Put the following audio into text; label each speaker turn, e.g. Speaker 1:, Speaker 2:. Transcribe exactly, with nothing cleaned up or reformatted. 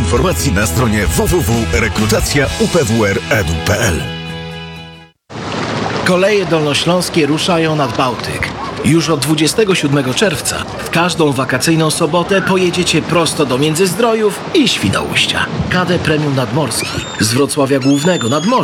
Speaker 1: informacji na stronie w w w kropka rekrutacja u p w r kropka e d u kropka p l.
Speaker 2: Koleje dolnośląskie ruszają nad Bałtyk. Już od dwudziestego siódmego czerwca w każdą wakacyjną sobotę pojedziecie prosto do Międzyzdrojów i Świnoujścia. K D Premium Nadmorski z Wrocławia Głównego nad morzem